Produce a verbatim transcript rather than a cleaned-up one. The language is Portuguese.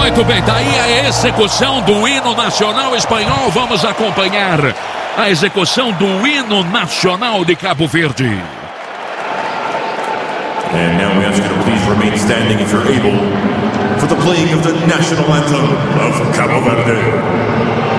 Muito bem, daí a execução do hino nacional espanhol. Vamos acompanhar a execução do hino nacional de Cabo Verde. And now we ask you to please remain standing if you're able for the playing of the national anthem of Cabo Verde.